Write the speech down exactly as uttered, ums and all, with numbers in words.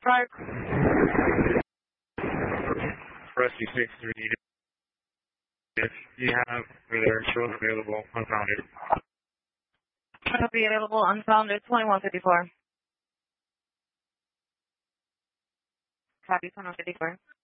Park. Rescue six three. If you have further shows available, unfounded. It'll be available unfounded twenty-one fifty-four. Copy twenty-one fifty-four.